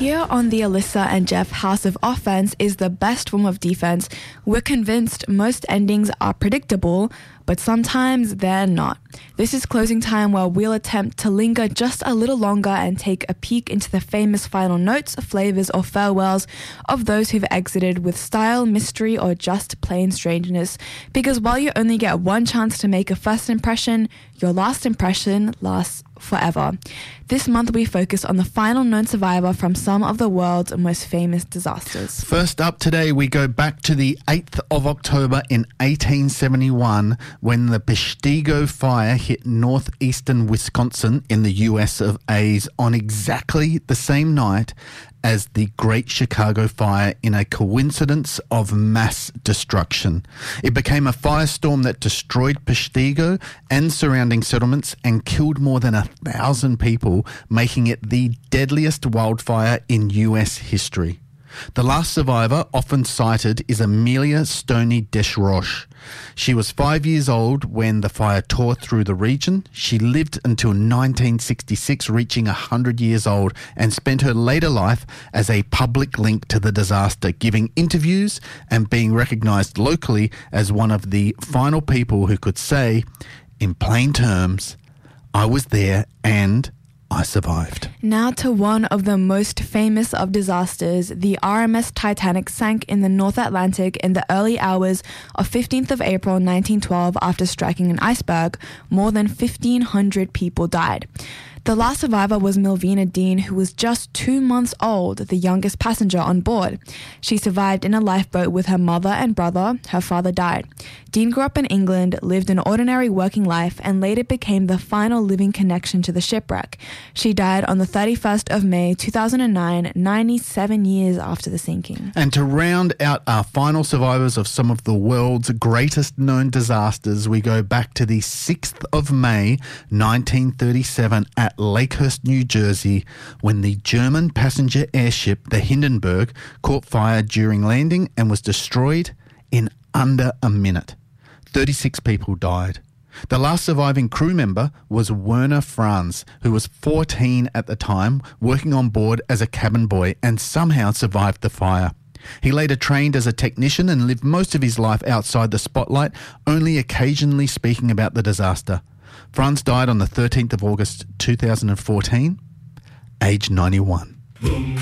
here on the Alyssa and Jeff House of Offense is the best form of defense. We're convinced most endings are predictable, but sometimes they're not. This is Closing Time, where we'll attempt to linger just a little longer and take a peek into the famous final notes, flavors, or farewells of those who've exited with style, mystery, or just plain strangeness. Because while you only get one chance to make a first impression, your last impression lasts forever. This month we focus on the final known survivor from some of the world's most famous disasters. First up today, we go back to the 8th of October in 1871 when the Peshtigo fire hit northeastern Wisconsin in the US of A's on exactly the same night as the Great Chicago Fire, in a coincidence of mass destruction. It became a firestorm that destroyed Peshtigo and surrounding settlements and killed more than 1,000 people, making it the deadliest wildfire in US history. The last survivor, often cited, is Amelia Stoney Desroches. She was 5 years old when the fire tore through the region. She lived until 1966, reaching 100 years old, and spent her later life as a public link to the disaster, giving interviews and being recognised locally as one of the final people who could say, in plain terms, I was there and I survived. Now to one of the most famous of disasters. The RMS Titanic sank in the North Atlantic in the early hours of 15th of April 1912 after striking an iceberg. More than 1,500 people died. The last survivor was Melvina Dean, who was just 2 months old, the youngest passenger on board. She survived in a lifeboat with her mother and brother. Her father died. Dean grew up in England, lived an ordinary working life, and later became the final living connection to the shipwreck. She died on the 31st of May 2009, 97 years after the sinking. And to round out our final survivors of some of the world's greatest known disasters, we go back to the 6th of May 1937 at Lakehurst, New Jersey, when the German passenger airship, the Hindenburg, caught fire during landing and was destroyed in under a minute. 36 people died. The last surviving crew member was Werner Franz, who was 14 at the time, working on board as a cabin boy, and somehow survived the fire. He later trained as a technician and lived most of his life outside the spotlight, only occasionally speaking about the disaster. Franz died on the 13th of August 2014, aged 91.